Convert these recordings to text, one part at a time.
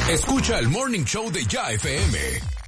Escucha el Morning Show de Ya FM.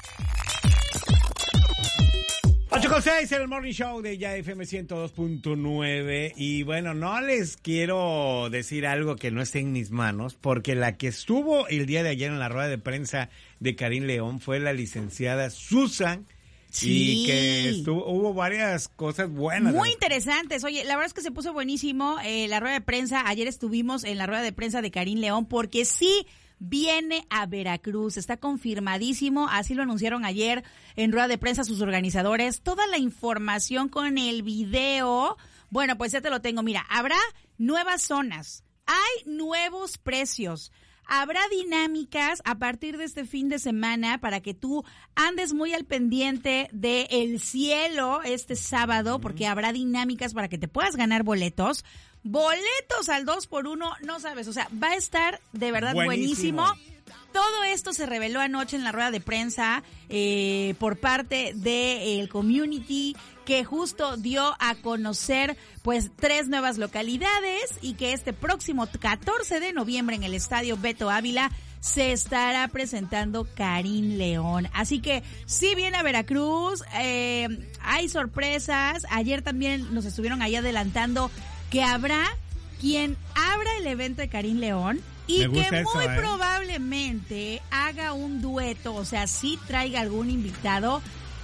8:06 en el Morning Show de Ya FM 102.9. Y bueno, no les quiero decir algo que no esté en mis manos, porque la que estuvo el día de ayer en la rueda de prensa de Karin León fue la licenciada Susan. Sí. Y que hubo varias cosas buenas. Muy interesantes. Oye, la verdad es que se puso buenísimo la rueda de prensa. Ayer estuvimos en la rueda de prensa de Karin León porque sí viene a Veracruz. Está confirmadísimo. Así lo anunciaron ayer en rueda de prensa sus organizadores. Toda la información con el video. Bueno, pues ya te lo tengo. Mira, habrá nuevas zonas. Hay nuevos precios. Habrá dinámicas a partir de este fin de semana para que tú andes muy al pendiente de El Cielo este sábado, porque habrá dinámicas para que te puedas ganar boletos. Boletos al 2x1, no sabes, o sea, va a estar de verdad buenísimo. Todo esto se reveló anoche en la rueda de prensa por parte del community, que justo dio a conocer pues 3 nuevas localidades y que este próximo 14 de noviembre en el Estadio Beto Ávila se estará presentando Karin León. Así que sí viene a Veracruz, hay sorpresas. Ayer también nos estuvieron ahí adelantando que habrá quien abra el evento de Karin León y que muy probablemente haga un dueto, o sea, sí traiga algún invitado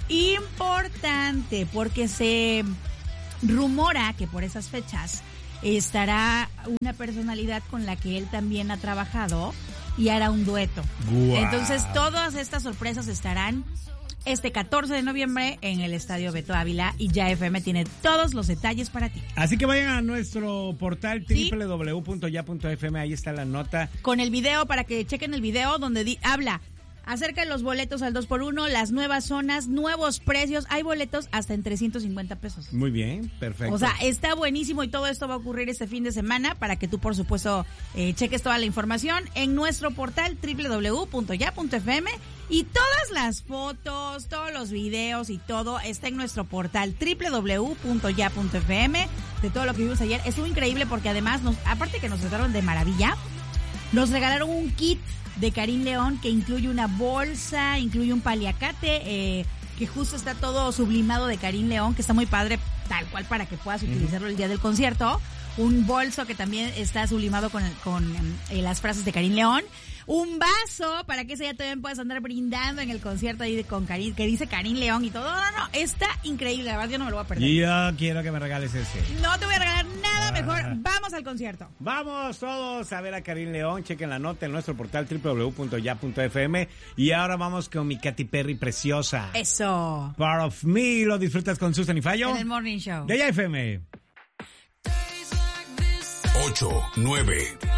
importante, porque se rumora que por esas fechas estará una personalidad con la que él también ha trabajado y hará un dueto. Wow. Entonces todas estas sorpresas estarán este 14 de noviembre en el Estadio Beto Ávila y Ya FM tiene todos los detalles para ti. Así que vayan a nuestro portal www.ya.fm, ahí está la nota. Con el video, para que chequen el video donde habla acerca de los boletos al 2x1, las nuevas zonas, nuevos precios. Hay boletos hasta en 350 pesos. Muy bien, perfecto. O sea, está buenísimo y todo esto va a ocurrir este fin de semana para que tú, por supuesto, cheques toda la información en nuestro portal www.ya.fm y todas las fotos, todos los videos y todo está en nuestro portal www.ya.fm de todo lo que vimos ayer. Estuvo increíble porque además, aparte que nos trataron de maravilla, nos regalaron un kit de Karin León que incluye una bolsa, incluye un paliacate, que justo está todo sublimado de Karin León, que está muy padre, tal cual para que puedas utilizarlo el día del concierto. Un bolso que también está sublimado con las frases de Karin León. Un vaso para que ese día también puedas andar brindando en el concierto ahí con Karin, que dice Karin León y todo. No, está increíble, la verdad yo no me lo voy a perder. Yo quiero que me regales ese. No te voy a regalar nada, mejor vamos al concierto. Vamos todos a ver a Karin León, chequen la nota en nuestro portal www.ya.fm y ahora vamos con mi Katy Perry preciosa. Eso. Part of Me, lo disfrutas con Susan y Fallo. En el Morning Show. De Ya FM. 8, 9.